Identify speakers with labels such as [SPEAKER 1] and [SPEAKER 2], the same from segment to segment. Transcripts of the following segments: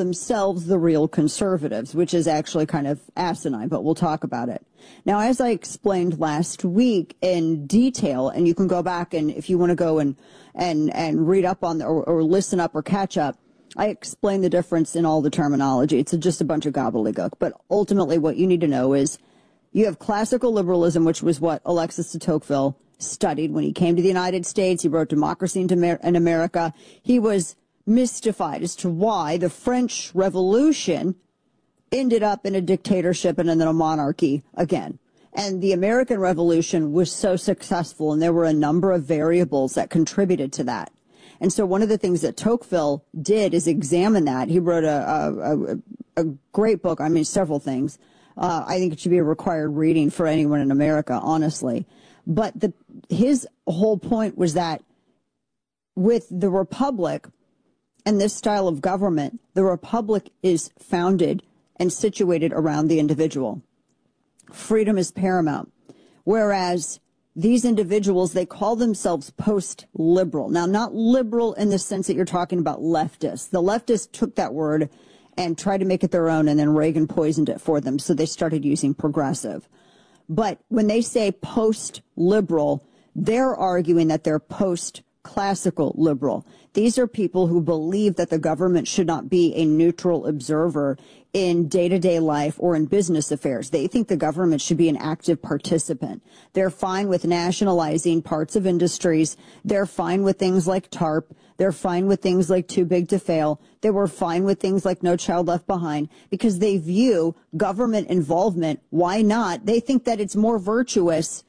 [SPEAKER 1] themselves the real conservatives, which is actually kind of asinine, but we'll talk about it. Now, as I explained last week in detail, and you can go back and if you want to go and read up on or listen up or catch up, I explain the difference in all the terminology. It's just a bunch of gobbledygook. But ultimately what you need to know is you have classical liberalism, which was what Alexis de Tocqueville studied when he came to the United States. He wrote Democracy in America. He was mystified as to why the French Revolution ended up in a dictatorship and then a monarchy again. And the American Revolution was so successful, and there were a number of variables that contributed to that. And so one of the things that Tocqueville did is examine that. He wrote a great book. I mean, several things. I think it should be a required reading for anyone in America, honestly. But his whole point was that with the Republic and this style of government, the Republic is founded and situated around the individual. Freedom is paramount. Whereas these individuals, they call themselves post-liberal. Now, not liberal in the sense that you're talking about leftists. The leftists took that word and tried to make it their own, and then Reagan poisoned it for them, so they started using progressive. But when they say post-liberal, they're arguing that they're post-classical liberal. These are people who believe that the government should not be a neutral observer in day-to-day life or in business affairs. They think the government should be an active participant. They're fine with nationalizing parts of industries. They're fine with things like TARP. They're fine with things like Too Big to Fail. They were fine with things like No Child Left Behind because they view government involvement. Why not? They think that it's more virtuous,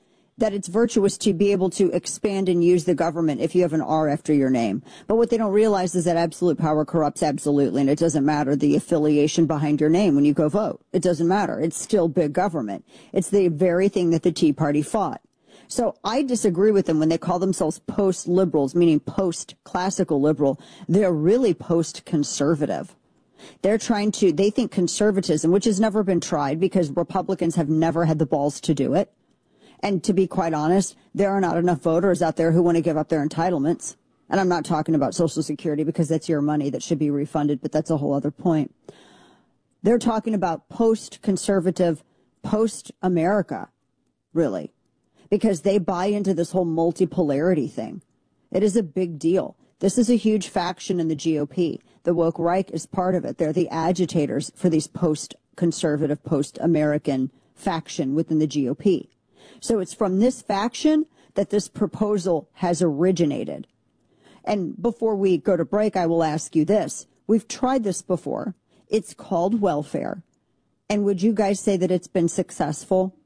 [SPEAKER 1] to be able to expand and use the government if you have an R after your name. But what they don't realize is that absolute power corrupts absolutely, and it doesn't matter the affiliation behind your name when you go vote. It doesn't matter. It's still big government. It's the very thing that the Tea Party fought. So I disagree with them when they call themselves post-liberals, meaning post-classical liberal. They're really post-conservative. They think conservatism, which has never been tried because Republicans have never had the balls to do it. And to be quite honest, there are not enough voters out there who want to give up their entitlements. And I'm not talking about Social Security because that's your money that should be refunded, but that's a whole other point. They're talking about post-conservative, post-America, really, because they buy into this whole multipolarity thing. It is a big deal. This is a huge faction in the GOP. The woke Reich is part of it. They're the agitators for these post-conservative, post-American faction within the GOP. So it's from this faction that this proposal has originated. And before we go to break, I will ask you this. We've tried this before. It's called welfare. And would you guys say that it's been successful?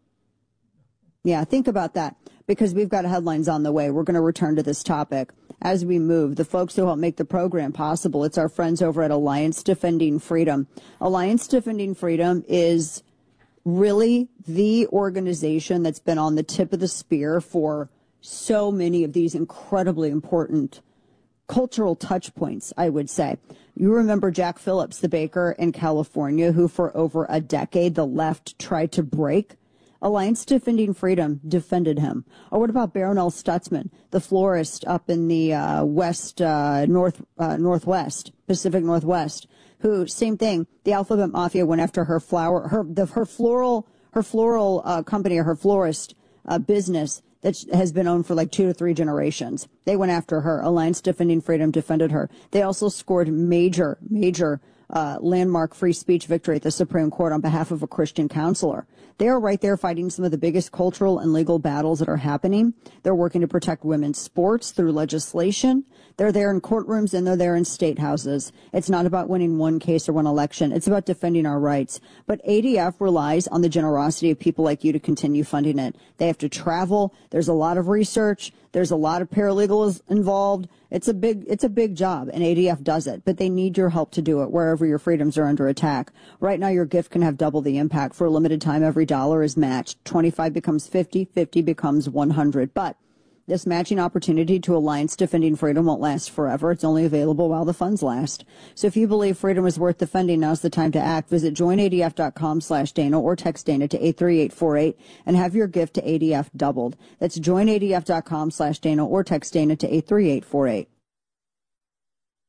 [SPEAKER 1] Yeah, think about that, because we've got headlines on the way. We're going to return to this topic as we move. The folks who help make the program possible, it's our friends over at Alliance Defending Freedom. Alliance Defending Freedom is really the organization that's been on the tip of the spear for so many of these incredibly important cultural touch points, I would say. You remember Jack Phillips, the baker in California, who for over a decade the left tried to break? Alliance Defending Freedom defended him. Or what about Baronel Stutzman, the florist up in the Northwest, Pacific Northwest, who, same thing, the Alphabet Mafia went after her floral company, or her florist business that has been owned for like 2 to 3 generations. They went after her. Alliance Defending Freedom defended her. They also scored major landmark free speech victory at the Supreme Court on behalf of a Christian counselor. They are right there fighting some of the biggest cultural and legal battles that are happening. They're working to protect women's sports through legislation. They're there in courtrooms and they're there in state houses. It's not about winning one case or one election. It's about defending our rights. But ADF relies on the generosity of people like you to continue funding it. They have to travel. There's a lot of research. There's a lot of paralegals involved. It's a big job, and ADF does it, but they need your help to do it wherever your freedoms are under attack. Right now, your gift can have double the impact. For a limited time, every dollar is matched. 25 becomes 50, 50 becomes 100. But this matching opportunity to Alliance Defending Freedom won't last forever. It's only available while the funds last. So if you believe freedom is worth defending, now's the time to act. Visit joinadf.com/Dana or text Dana to 83848 and have your gift to ADF doubled. That's joinadf.com/Dana or text Dana to 83848.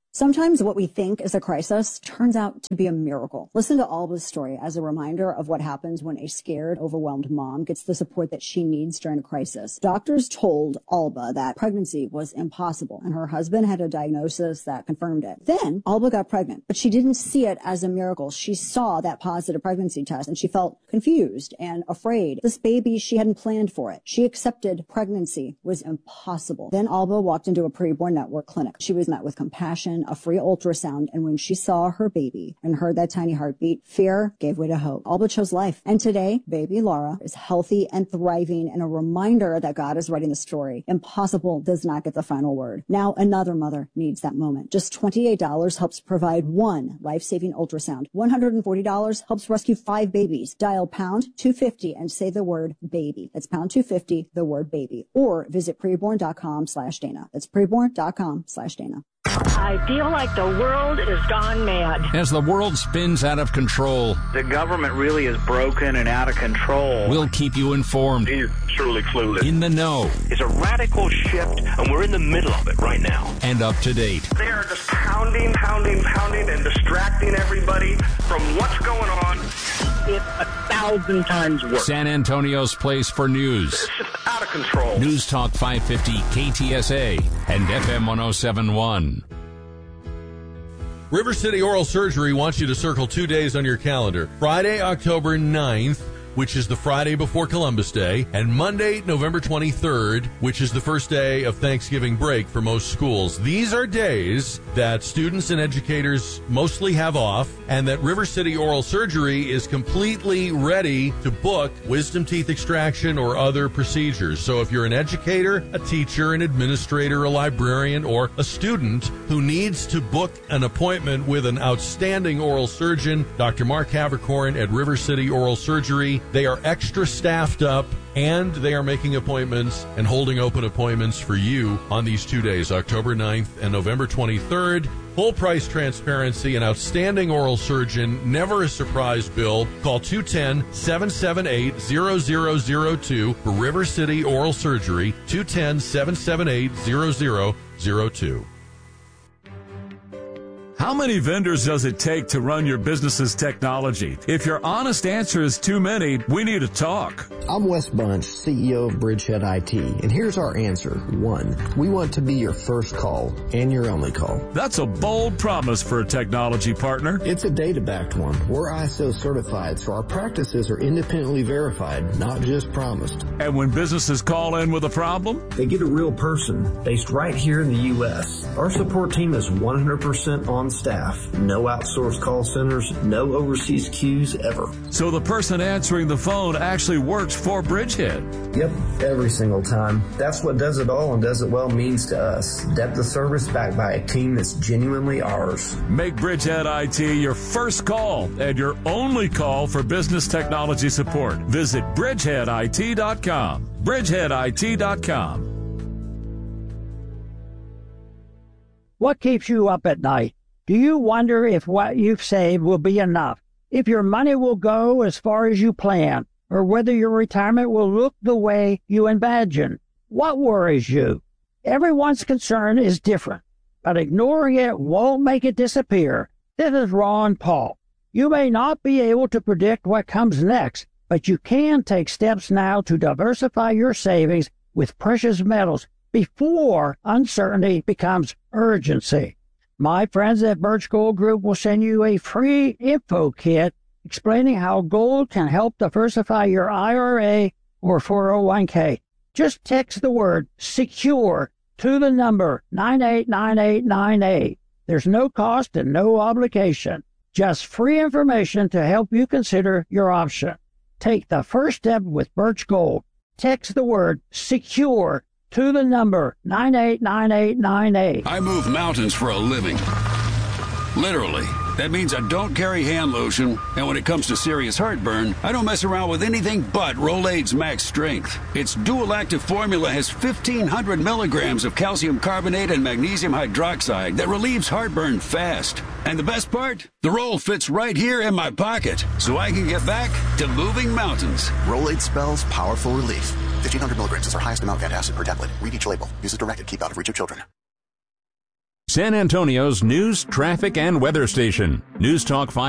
[SPEAKER 1] Sometimes what we think is a crisis turns out to be a miracle. Listen to Alba's story as a reminder of what happens when a scared, overwhelmed mom gets the support that she needs during a crisis. Doctors told Alba that pregnancy was impossible, and her husband had a diagnosis that confirmed it. Then Alba got pregnant, but she didn't see it as a miracle. She saw that positive pregnancy test, and she felt confused and afraid. This baby, she hadn't planned for it. She accepted pregnancy was impossible. Then Alba walked into a preborn network clinic. She was met with compassion, a free ultrasound, and when she saw her baby and heard that tiny heartbeat, fear gave way to hope. Alba chose life. And today, baby Laura is healthy and thriving, and a reminder that God is writing the story. Impossible does not get the final word. Now another mother needs that moment. Just $28 helps provide one life-saving ultrasound. $140 helps rescue 5 babies. Dial pound 250 and say the word baby. That's pound 250, the word baby. Or visit preborn.com/Dana. That's preborn.com/Dana.
[SPEAKER 2] I feel like the world is gone mad.
[SPEAKER 3] As the world spins out of control,
[SPEAKER 4] the government really is broken and out of control.
[SPEAKER 3] We'll keep you informed.
[SPEAKER 5] He's truly clueless.
[SPEAKER 3] In the know.
[SPEAKER 5] It's a radical shift, and we're in the middle of it right now.
[SPEAKER 3] And up to date.
[SPEAKER 5] They are just pounding, and distracting everybody from what's going on.
[SPEAKER 2] It's 1,000 times worse.
[SPEAKER 3] San Antonio's place for news.
[SPEAKER 5] It's just out of control.
[SPEAKER 3] News Talk 550 KTSA and FM 107.1.
[SPEAKER 6] River City Oral Surgery wants you to circle 2 days on your calendar. Friday, October 9th, which is the Friday before Columbus Day, and Monday, November 23rd, which is the first day of Thanksgiving break for most schools. These are days that students and educators mostly have off, and that River City Oral Surgery is completely ready to book wisdom teeth extraction or other procedures. So if you're an educator, a teacher, an administrator, a librarian, or a student who needs to book an appointment with an outstanding oral surgeon, Dr. Mark Havercorn at River City Oral Surgery, they are extra staffed up, and they are making appointments and holding open appointments for you on these 2 days, October 9th and November 23rd. Full price transparency, an outstanding oral surgeon, never a surprise bill. Call 210-778-0002 for River City Oral Surgery, 210-778-0002.
[SPEAKER 7] How many vendors does it take to run your business's technology? If your honest answer is too many, we need to talk.
[SPEAKER 8] I'm Wes Bunch, CEO of Bridgehead IT, and here's our answer. 1, we want to be your first call and your only call.
[SPEAKER 7] That's a bold promise for a technology partner.
[SPEAKER 8] It's a data-backed one. We're ISO certified, so our practices are independently verified, not just promised.
[SPEAKER 7] And when businesses call in with a problem,
[SPEAKER 9] they get a real person based right here in the U.S. Our support team is 100% on staff. No outsourced call centers, no overseas queues ever.
[SPEAKER 7] So the person answering the phone actually works for Bridgehead.
[SPEAKER 9] Yep, every single time. That's what does it all and does it well means to us. Depth of service backed by a team that's genuinely ours.
[SPEAKER 7] Make Bridgehead IT your first call and your only call for business technology support. Visit bridgeheadit.com. bridgeheadit.com.
[SPEAKER 10] What keeps you up at night? Do you wonder if what you've saved will be enough? If your money will go as far as you plan? Or whether your retirement will look the way you imagine? What worries you? Everyone's concern is different, but ignoring it won't make it disappear. This is Ron Paul. You may not be able to predict what comes next, but you can take steps now to diversify your savings with precious metals before uncertainty becomes urgency. My friends at Birch Gold Group will send you a free info kit explaining how gold can help diversify your IRA or 401k. Just text the word SECURE to the number 989898. There's no cost and no obligation. Just free information to help you consider your option. Take the first step with Birch Gold. Text the word SECURE to the number 989898.
[SPEAKER 11] I move mountains for a living. Literally. That means I don't carry hand lotion, and when it comes to serious heartburn, I don't mess around with anything but Rolaids Max Strength. Its dual-active formula has 1,500 milligrams of calcium carbonate and magnesium hydroxide that relieves heartburn fast. And the best part? The roll fits right here in my pocket, so I can get back to moving mountains.
[SPEAKER 12] Rolaids spells powerful relief. 1,500 milligrams is our highest amount of antacid per tablet. Read each label. Use as directed. Keep out of reach of children.
[SPEAKER 3] San Antonio's news, traffic, and weather station. News Talk 5.